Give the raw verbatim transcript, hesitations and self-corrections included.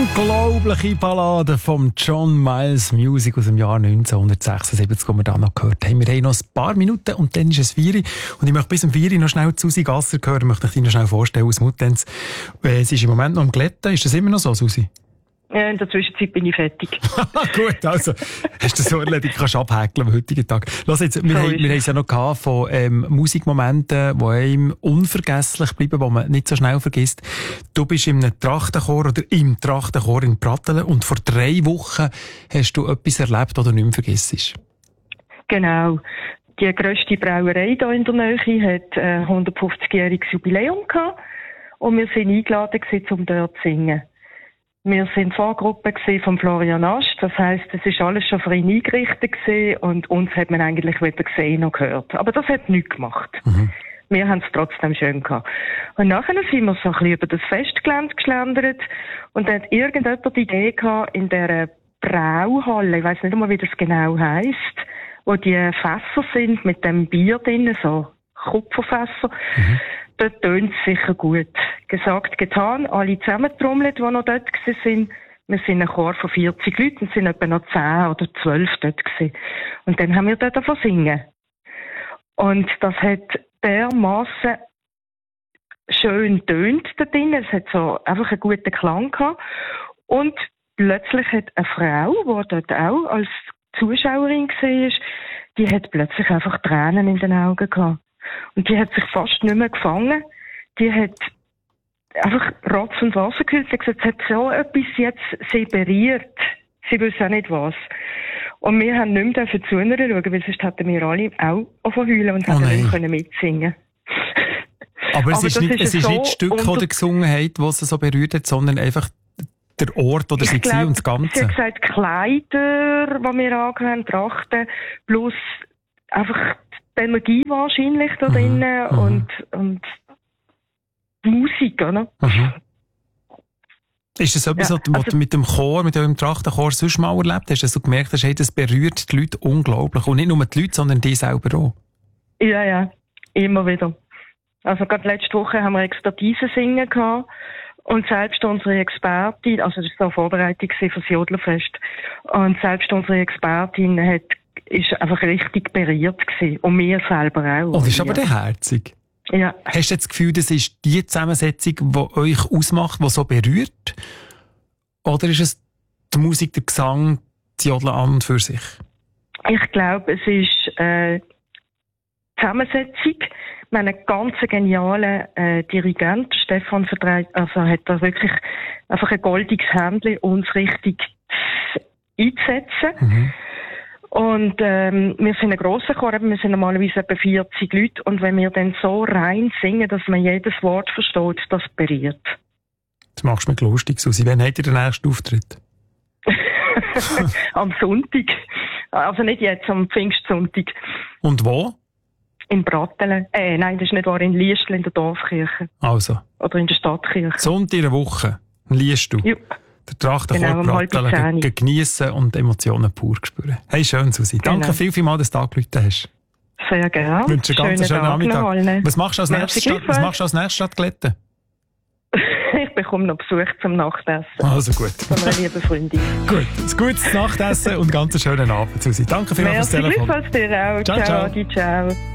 Unglaubliche Ballade von John Miles, Music aus dem Jahr neunzehnhundertsechsundsiebzig, die wir da noch gehört haben. Wir haben noch ein paar Minuten und dann ist es vier Uhr. Und ich möchte bis um vier Uhr noch schnell Susi Gasser hören. Ich möchte dich noch schnell vorstellen aus Muttenz. Sie ist im Moment noch am Glätten. Ist das immer noch so, Susi? Ja, in der Zwischenzeit bin ich fertig. Gut, also, hast du so erledigt, kannst du abhäkeln am heutigen Tag. Lass jetzt, wir, so haben, wir haben es ja noch gehabt von ähm, Musikmomenten, die einem unvergesslich bleiben, die man nicht so schnell vergisst. Du bist in einem Trachtenchor oder im Trachtenchor in Pratteln und vor drei Wochen hast du etwas erlebt, das du nicht mehr vergisst. Genau. Die grösste Brauerei hier in der Nähe hat ein hundertfünfzigjähriges Jubiläum gehabt und wir sind eingeladen gewesen, um dort zu singen. Wir sind Vorgruppe von Florian Asch, das heisst, es ist alles schon für ihn eingerichtet gewesen und uns hat man eigentlich weder gesehen noch gehört. Aber das hat nichts gemacht. Mhm. Wir haben es trotzdem schön gehabt. Und nachher sind wir so ein bisschen über das Festgelände geschlendert und dann hat irgendjemand die Idee gehabt, in dieser Brauhalle, ich weiss nicht einmal, wie das genau heisst, wo die Fässer sind mit dem Bier drin, so Kupferfässer. Mhm. Dort tönt es sicher gut. Gesagt, getan, alle zusammengetrommelt, die noch dort waren. Wir sind ein Chor von vierzig Leuten und sind etwa noch zehn oder zwölf dort gewesen. Und dann haben wir dort davon singen. Und das hat dermassen schön tönt da drin. Es hat so einfach einen guten Klang gehabt. Und plötzlich hat eine Frau, die dort auch als Zuschauerin war, die hat plötzlich einfach Tränen in den Augen gehabt. Und die hat sich fast nicht mehr gefangen. Die hat einfach Rotz und Wasser gehüllt. Sie hat gesagt, es hat so etwas jetzt sie berührt. Sie wissen auch nicht was. Und wir haben nicht mehr zuhören schauen, weil sonst hätten wir alle auch angefangen und hätten oh nicht können mitsingen. Aber es Aber ist, nicht, ist, es ist so nicht das Stück, das ihr gesungen habt, das sie so berührt hat, sondern einfach der Ort oder sie glaub, und das Ganze. Sie hat gesagt, Kleider, die wir angehabt haben, Trachten, plus einfach die Energie wahrscheinlich da drinnen mhm. und, und die Musik, oder? Mhm. Ist das etwas, ja, was also, du mit dem Chor, mit eurem Trachtenchor sonst mal erlebt hast, dass du gemerkt hast, hey, das berührt die Leute unglaublich? Und nicht nur die Leute, sondern die selber auch? Ja, ja, immer wieder. Also gerade letzte Woche haben wir Expertise singen gehabt. Und selbst unsere Expertin, also das war eine Vorbereitung für das Jodlerfest, und selbst unsere Expertin hat ist einfach richtig berührt gewesen. Und mir selber auch. Oh, das ist aber der herzig. Ja. Hast du das Gefühl, das ist die Zusammensetzung, die euch ausmacht, die so berührt? Oder ist es die Musik, der Gesang, die Jodeln an und für sich? Ich glaube, es ist äh, die Zusammensetzung. Wir haben einen ganz genialen äh, Dirigent, Stefan Verdreit, also hat da wirklich einfach ein goldiges Händchen, uns richtig einzusetzen. Mhm. Und ähm, wir sind ein grosser Chor, wir sind normalerweise etwa vierzig Leute. Und wenn wir dann so rein singen, dass man jedes Wort versteht, das berührt. Das machst du mir lustig, Susi. Wann habt ihr den nächsten Auftritt? Am Sonntag. Also nicht jetzt, am Pfingstsonntag. Und wo? In Pratteln. Äh, nein, das ist nicht wahr, in Liestl in der Dorfkirche. Also. Oder in der Stadtkirche. Sonntag in der Woche liest du. Ja. Der Trachtenchor genau, Pratteln ge- geniessen und Emotionen pur spüren. Hey, schön, Susi. Genau. Danke viel, viel mal, dass du angerufen hast. Sehr gerne. Ich wünsche einen ganz schönen Nachmittag. Was machst du als nächstes statt, was machst du als nächstes statt Glätten? Ich bekomme noch Besuch zum Nachtessen. Also gut. Von einer lieben Freundin. Gut, ein gutes Nachtessen und einen ganz schönen Abend, Susi. Danke vielmals fürs Telefon. Merci, dir auch. Ciao, ciao. Ciao. ciao.